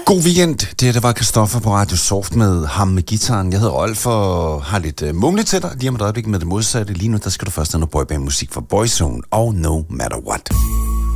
God weekend. Det var Christoffer på Radio Soft med ham med gitaren. Jeg hedder Rolf og har lidt mumligt til dig. Lige om et øjeblik med det modsatte. Lige nu, der skal du først have noget boyband musik fra Boyzone og No Matter What.